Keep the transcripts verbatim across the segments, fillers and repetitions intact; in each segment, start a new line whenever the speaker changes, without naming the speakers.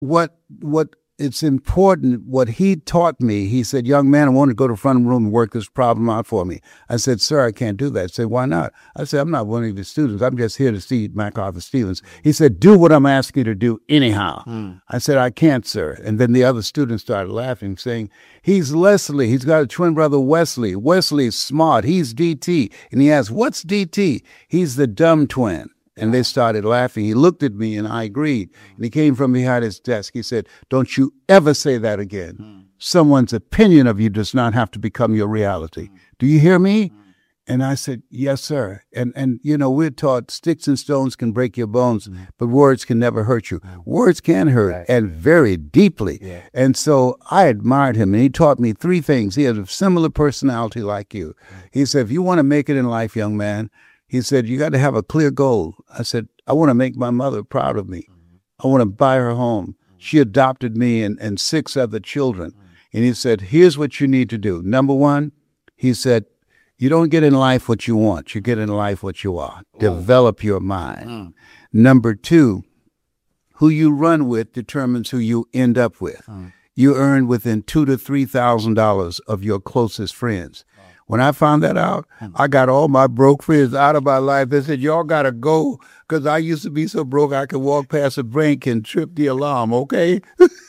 what what it's important, what he taught me, he said, young man, I want to go to the front room and work this problem out for me. I said, sir, I can't do that. I said, why not? I said, I'm not one of the students. I'm just here to see MacArthur Stevens. He said, do what I'm asking you to do anyhow. Mm. I said, I can't, sir. And then the other students started laughing, saying, he's Leslie. He's got a twin brother, Wesley. Wesley's smart. He's D T. And he asked, what's D T? He's the dumb twin. And they started laughing. He looked at me, and I agreed. And he came from behind his desk. He said, don't you ever say that again. Mm. Someone's opinion of you does not have to become your reality. Mm. Do you hear me? Mm. And I said, yes, sir. And, and you know, we're taught sticks and stones can break your bones, mm. but words can never hurt you. Mm. Words can hurt, right. and very deeply. Yeah. And so I admired him, and he taught me three things. He has a similar personality like you. Mm. He said, if you want to make it in life, young man, he said, you got to have a clear goal. I said, I want to make my mother proud of me. Mm-hmm. I want to buy her home. Mm-hmm. She adopted me and, and six other children. Mm-hmm. And he said, here's what you need to do. Number one, he said, you don't get in life what you want. You get in life what you are. Ooh. Develop your mind. Mm-hmm. Number two, who you run with determines who you end up with. Mm-hmm. You earn within two to three thousand dollars of your closest friends. When I found that out, I got all my broke friends out of my life. They said, y'all got to go, because I used to be so broke I could walk past a bank and trip the alarm, okay?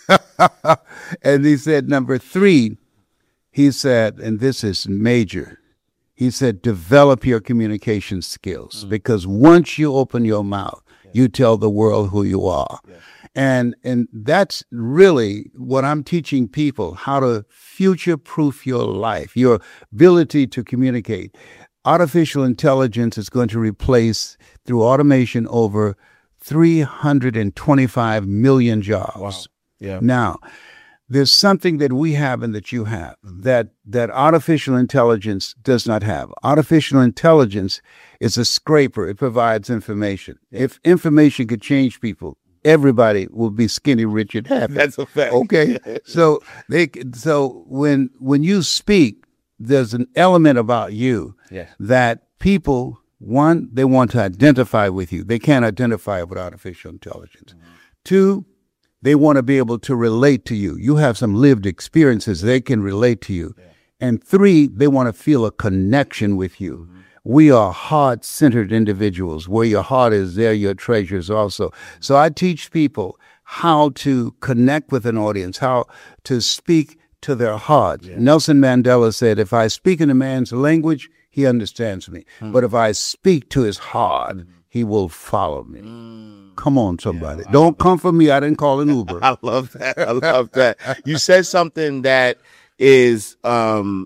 And he said, number three, he said, and this is major, he said, develop your communication skills, mm-hmm. because once you open your mouth, yeah. you tell the world who you are. Yeah. And and that's really what I'm teaching people, how to future-proof your life, your ability to communicate. Artificial intelligence is going to replace, through automation, over three hundred twenty-five million jobs.
Wow. Yeah.
Now, there's something that we have and that you have that, that artificial intelligence does not have. Artificial intelligence is a scraper. It provides information. If information could change people, everybody will be skinny, rich, and happy.
That's a fact.
Okay, so they so when when you speak, there's an element about you
yes.
that people, one, they want to identify with you. They can't identify with artificial intelligence. Mm-hmm. Two, they want to be able to relate to you. You have some lived experiences. They can relate to you. Yeah. And three, they want to feel a connection with you. Mm-hmm. We are heart-centered individuals. Where your heart is, there your treasure is also. So I teach people how to connect with an audience, how to speak to their heart. Yeah. Nelson Mandela said, if I speak in a man's language, he understands me. Hmm. But if I speak to his heart, mm. he will follow me. Mm. Come on, somebody. Yeah, Don't come for me. I didn't call an Uber.
I love that. I love that. You said something that is... um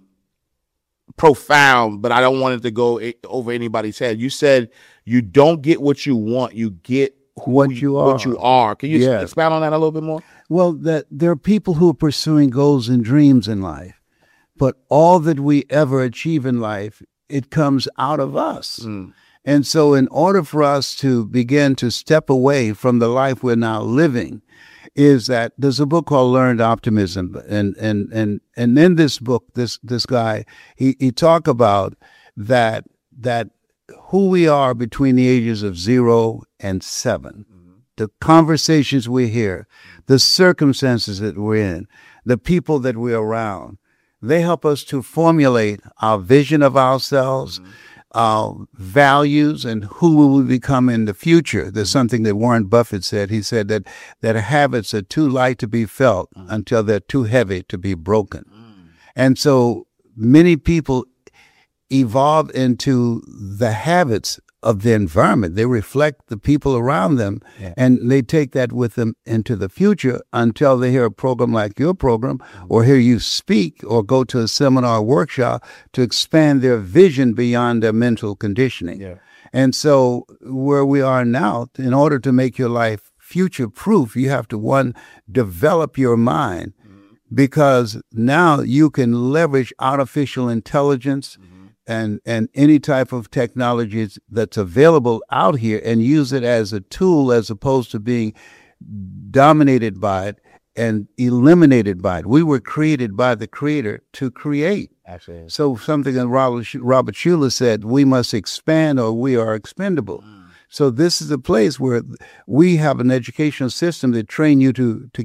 profound, but I don't want it to go over anybody's head. You said you don't get what you want, you get who
what you are.
What you are. Can you yes. expound on that a little bit more?
Well, that there are people who are pursuing goals and dreams in life, but all that we ever achieve in life, it comes out of us. Mm. And so in order for us to begin to step away from the life we're now living, is that there's a book called Learned Optimism. And and and and in this book, this this guy, he, he talked about that that who we are between the ages of zero and seven, mm-hmm. the conversations we hear, the circumstances that we're in, the people that we're around, they help us to formulate our vision of ourselves, mm-hmm. our values, and who we will become in the future. There's something that Warren Buffett said. He said that, that habits are too light to be felt mm. until they're too heavy to be broken. Mm. And so many people evolve into the habits of the environment. They reflect the people around them, yeah. and they take that with them into the future until they hear a program like your program, or hear you speak, or go to a seminar or workshop to expand their vision beyond their mental conditioning. Yeah. And so where we are now, in order to make your life future-proof, you have to, one, develop your mind, mm-hmm. because now you can leverage artificial intelligence, mm-hmm. and and any type of technologies that's available out here, and use it as a tool as opposed to being dominated by it and eliminated by it. We were created by the Creator to create.
Absolutely.
So something that Robert, Robert Schuller said, we must expand or we are expendable. Mm. So this is a place where we have an educational system that train you to to